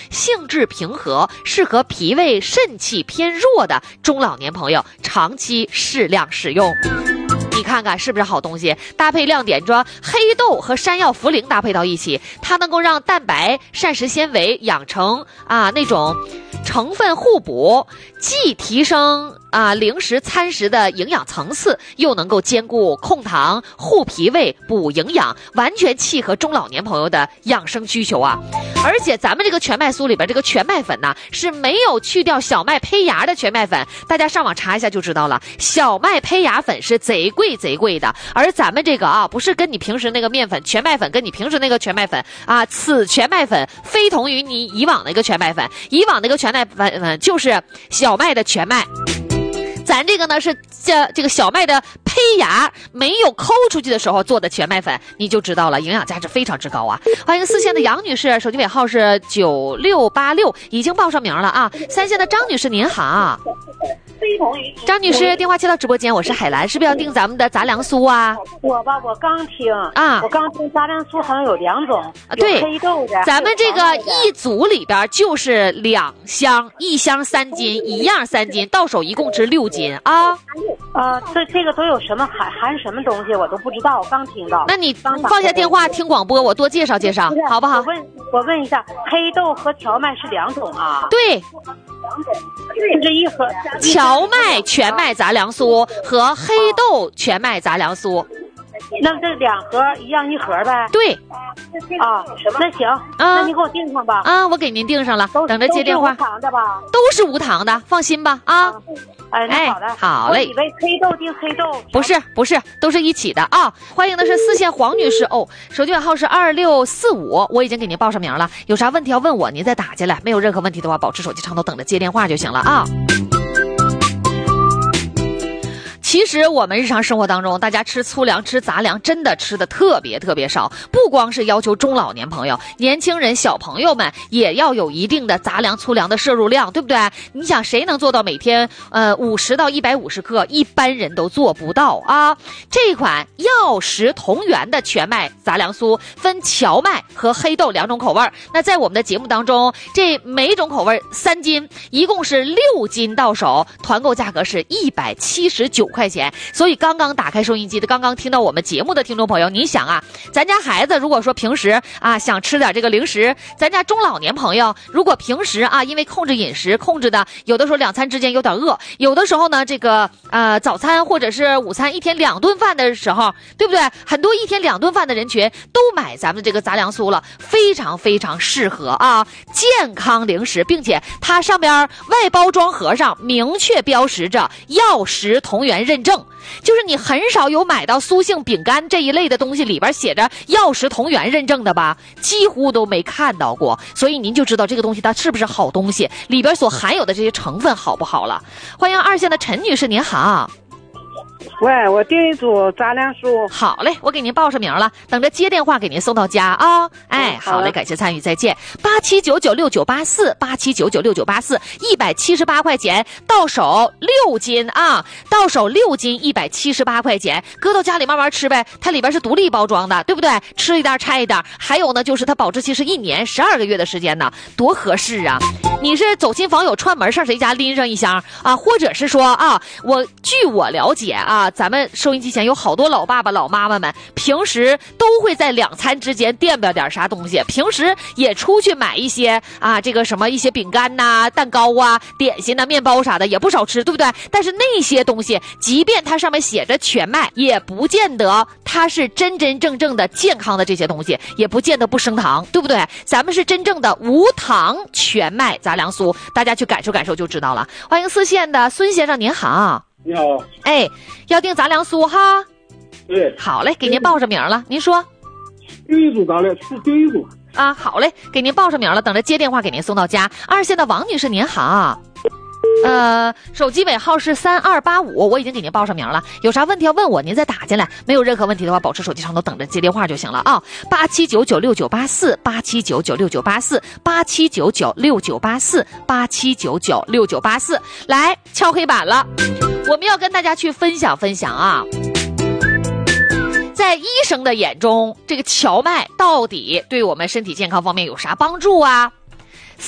性质平和，适合脾胃肾气偏弱的中老年朋友长期适量使用。你看看是不是好东西？搭配亮点装黑豆和山药茯苓搭配到一起，它能够让蛋白、膳食纤维养成那种成分互补，既提升零食餐食的营养层次，又能够兼顾控糖、护脾胃、补营养，完全契合中老年朋友的养生需求啊！而且咱们这个全麦酥里边这个全麦粉呢，是没有去掉小麦胚芽的全麦粉，大家上网查一下就知道了。小麦胚芽粉是贼贵的，而咱们这个不是跟你平时那个面粉全麦粉跟你平时那个全麦粉此全麦粉非同于你以往的一个全麦粉，以往那个全麦粉就是小麦的全麦。咱这个呢是这个小麦的胚芽没有抠出去的时候做的全麦粉，你就知道了，营养价值非常之高啊！欢迎4线的杨女士，手机尾号是9686，已经报上名了啊。3线的张女士您好。张女士，电话接到直播间，我是海兰，是不是要订咱们的杂粮酥啊？ 我刚听我刚听杂粮酥好像有2种， 对， 黑豆的。 咱们这个一组里边就是2箱，1箱3斤，一样3斤，到手一共值6斤啊。 这个都有什么含什么东西我都不知道，我刚听到。 那你放下电话听广播，我多介绍介绍，好不好？ 我问一下，黑豆和荞麦是2种啊？ 对。 这一盒荞麦全麦杂粮酥和黑豆全麦杂粮酥， 那这2盒一样1盒呗？ 对。 那行，那你给我订上吧。 我给您订上了，等着接电话。 都是无糖的吧？ 都是无糖的，放心吧啊。 那好的， 好嘞。 我以为黑豆订黑豆， 不是，都是一起的啊。欢迎的是4线黄女士手机尾号是2645，我已经给您报上名了，有啥问题要问我，您再打进来，没有任何问题的话，保持手机畅通，等着接电话就行了啊。其实我们日常生活当中，大家吃粗粮、吃杂粮，真的吃的特别少。不光是要求中老年朋友，年轻人、小朋友们也要有一定的杂粮、粗粮的摄入量，对不对？你想谁能做到每天50到150克？一般人都做不到啊。这款药食同源的全麦杂粮酥分荞麦和黑豆2种口味，那在我们的节目当中，这每种口味3斤，一共是6斤到手，团购价格是179块钱。所以刚刚打开收音机的，刚刚听到我们节目的听众朋友，你想咱家孩子如果说平时想吃点这个零食，咱家中老年朋友如果平时因为控制饮食控制的，有的时候2餐之间有点饿，有的时候呢这个早餐或者是午餐1天2顿饭的时候，对不对？很多1天2顿饭的人群都买咱们这个杂粮酥了，非常适合健康零食，并且它上边外包装盒上明确标识着药食同源认证，就是你很少有买到酥性饼干这一类的东西里边写着药食同源认证的吧，几乎都没看到过，所以您就知道这个东西它是不是好东西，里边所含有的这些成分好不好了。欢迎2线的陈女士，您好。 喂，我订一组杂粮酥。 好嘞，我给您报上名了，等着接电话给您送到家啊。好嘞，感谢参与，再见。87996984，87996984，178块钱，到手6斤到手6斤178块钱，搁到家里慢慢吃呗，它里边是独立包装的，对不对？吃一袋拆一袋，还有呢就是它保质期是1年12个月的时间呢，多合适啊！你是走亲访友串门上谁家拎上一箱或者是说据我了解咱们收音机前有好多老爸爸老妈妈们平时都会在2餐之间垫吧点啥东西，平时也出去买一些这个什么一些饼干蛋糕点心面包啥的也不少吃，对不对？但是那些东西即便它上面写着全麦，也不见得它是真正的健康的，这些东西也不见得不升糖，对不对？咱们是真正的无糖全麦杂粮酥，大家去感受感受就知道了。欢迎4线的孙先生，您好。 你好。 要订杂粮酥哈？ 对。 好嘞，给您报上名了，您说。 第一组杂粮是第一组好嘞，给您报上名了，等着接电话给您送到家。2线的王女士，您好。手机尾号是3285，我已经给您报上名了，有啥问题要问我，您再打进来，没有任何问题的话，保持手机畅通，等着接电话就行了87996984，87996984，87996984，来敲黑板了，我们要跟大家去分享在医生的眼中，这个荞麦到底对我们身体健康方面有啥帮助